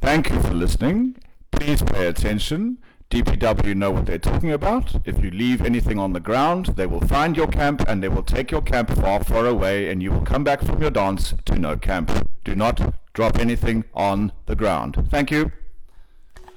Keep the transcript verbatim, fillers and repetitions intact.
Thank you for listening. Please pay attention. D P W know what they're talking about. If you leave anything on the ground, they will find your camp and they will take your camp far, far away, and you will come back from your dance to no camp. Do not drop anything on the ground. Thank you.